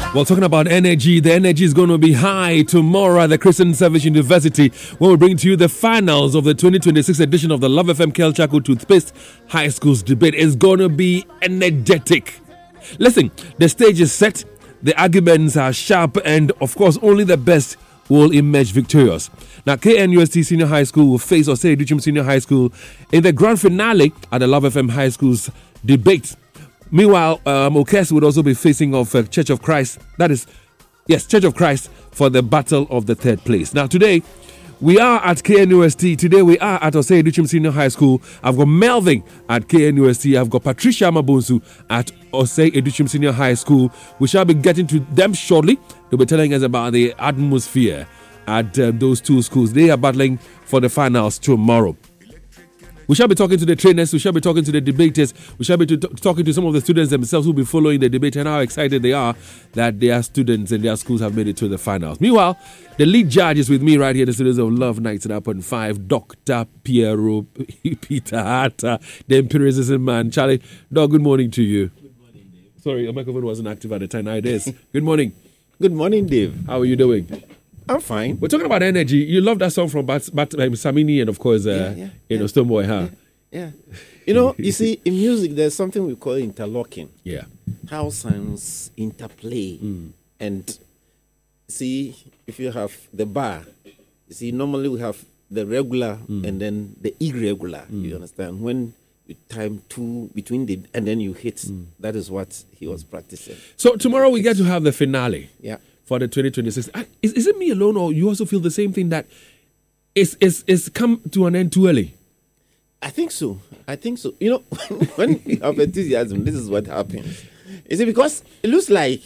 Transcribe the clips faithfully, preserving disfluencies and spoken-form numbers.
Well, talking about energy, the energy is going to be high tomorrow at the Christian Service University when we bring to you the finals of the twenty twenty-six edition of the Love F M Kel Chaco Toothpaste High Schools debate. It's going to be energetic. Listen, the stage is set, the arguments are sharp, and of course, only the best will emerge victorious. Now, K N U S T Senior High School will face Osei Educhim Senior High School in the grand finale at the Love F M High Schools debate. Meanwhile, um, Okes would also be facing off uh, Church of Christ. That is, yes, Church of Christ for the battle of the third place. Now, today, we are at K N U S T. Today, we are at Osei Educhim Senior High School. I've got Melvin at K N U S T. I've got Patricia Mabonsu at Osei Educhim Senior High School. We shall be getting to them shortly. They'll be telling us about the atmosphere at uh, those two schools. They are battling for the finals tomorrow. We shall be talking to the trainers, we shall be talking to the debaters, we shall be to t- talking to some of the students themselves who will be following the debate and how excited they are that their students and their schools have made it to the finals. Meanwhile, the lead judge is with me right here in the studios of Love ninety-nine point five, Doctor Piero Peter Hatta, the empiricism man. Charlie, Doc, good morning to you. Good morning, Dave. Sorry, your microphone wasn't active at the time. Now it is. Good morning. Good morning, Dave. How are you doing? I'm fine. We're talking about energy. You love that song from Bat, Bat, um, Samini and, of course, uh, Yeah, yeah, you know, yeah. Stoneboy, huh? Yeah. You know, you see, in music, there's something we call interlocking. Yeah. How sounds interplay. Mm. And see, if you have the bar, you see, normally we have the regular Mm. and then the irregular. You understand? When you time two between the, and then you hit, that is what he was practicing. So tomorrow we get to have the finale Yeah. for the twenty twenty-six. I- Is, is it me alone, or you also feel the same thing that it's, it's, it's come to an end too early? I think so. I think so. You know, when you have enthusiasm, this is what happens. Is it because it looks like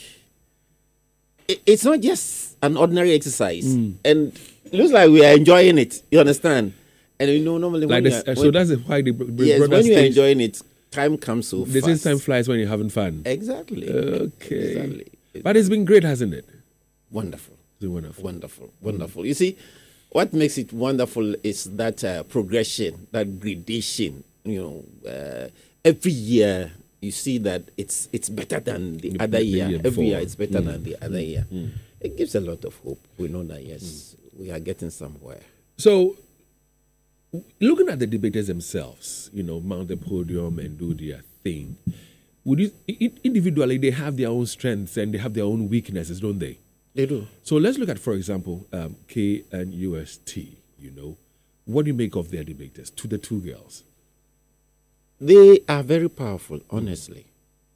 it, it's not just an ordinary exercise, Mm. and it looks like we are enjoying it. You understand? And you know, normally Like when, this, you are, so when, that's why the br- br- yes, brother when you are stage, enjoying it, time comes so they say fast. time flies when you're having fun. Exactly. Okay. Exactly. But it's been great, hasn't it? Wonderful. It's been wonderful. Wonderful, wonderful. You see, what makes it wonderful is that uh, progression, that gradation. You know, uh, every year you see that it's it's better than the, The- other the year. year every before. year it's better Mm. than the other year. Mm. It gives a lot of hope. We know that yes, we are getting somewhere. So, looking at the debaters themselves, you know, mount the podium and do their thing, would you i- individually they have their own strengths and they have their own weaknesses, don't they? They do. So let's look at, for example, um, K and U S T. You know, what do you make of their debaters? To the two girls, They are very powerful, honestly.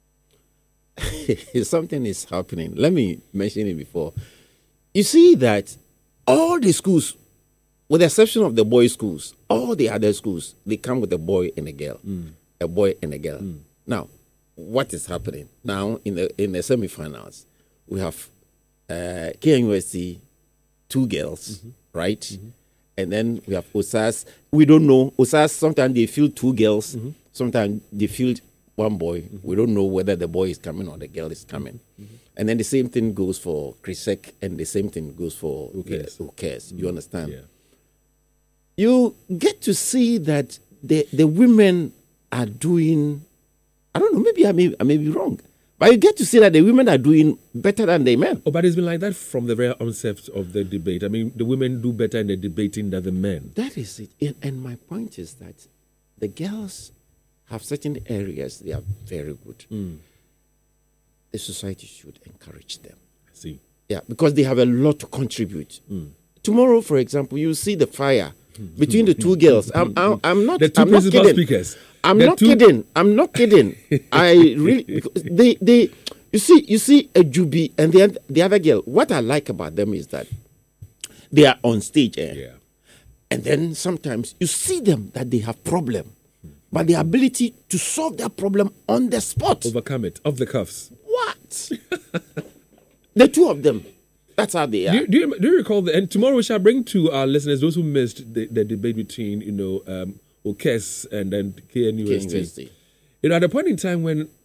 Something is happening. Let me mention it before. You see that all the schools, with the exception of the boys' schools, all the other schools, they come with a boy and a girl. A boy and a girl. Now, what is happening? Now, in the in the semifinals, we have uh, K N U S T, two girls, right? And then we have O S A S. We don't know. O S A S, sometimes they field two girls. Sometimes they field one boy. We don't know whether the boy is coming or the girl is coming. And then the same thing goes for Krisek, and the same thing goes for Who cares? Who cares? You understand? yeah. You get to see that the, the women are doing, I don't know, maybe I may, I may be wrong, but you get to see that the women are doing better than the men. Oh, but it's been like that from the very onset of the debate. I mean, the women do better in the debating than the men. That is it. And, and my point is that the girls have certain areas they are very good. The society should encourage them. I see. Yeah, because they have a lot to contribute. Tomorrow, for example, you see the fire between the two girls. I'm, I'm, I'm not. The two I'm not principal kidding. speakers. I'm The not two- kidding. I'm not kidding. I really because they they you see you see a Jubi and the oth- the other girl. What I like about them is that they are on stage, eh? Yeah. And then sometimes you see them that they have problem, but the ability to solve that problem on the spot. Overcome it. Off the cuffs. What? The two of them. That's how they are. Do you, do, you, do you recall the, and tomorrow we shall bring to our listeners, those who missed the, the debate between, you know, um, Okes and then K N U S T. K N U S T. You know, at a point in time when